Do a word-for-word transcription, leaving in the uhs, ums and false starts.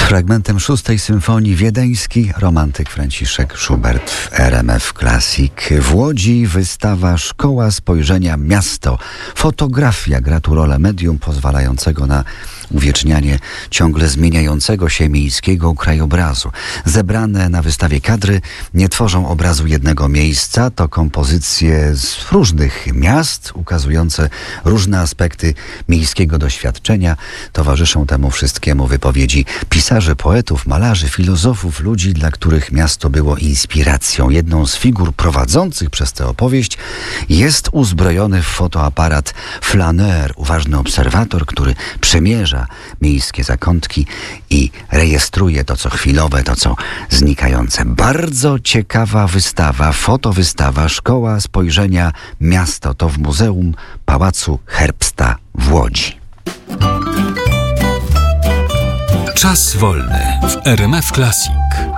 fragmentem szóstej symfonii wiedeńskiej romantyk Franciszek Schubert w R M F Classic. W Łodzi wystawa Szkoła Spojrzenia Miasto. Fotografia gra tu rolę medium pozwalającego na uwiecznianie ciągle zmieniającego się miejskiego krajobrazu. Zebrane na wystawie kadry nie tworzą obrazu jednego miejsca, to kompozycje z różnych miast, ukazujące różne aspekty miejskiego doświadczenia. Towarzyszą temu wszystkiemu wypowiedzi pisarzy, poetów, malarzy, filozofów, ludzi, dla których miasto było inspiracją. Jedną z figur prowadzących przez tę opowieść jest uzbrojony w fotoaparat flaneur, uważny obserwator, który przemierza miejskie zakątki i rejestruje to, co chwilowe, to, co znikające. Bardzo ciekawa wystawa, fotowystawa Szkoła Spojrzenia Miasto. To w Muzeum Pałacu Herbsta w Łodzi. Czas wolny w R M F Classic.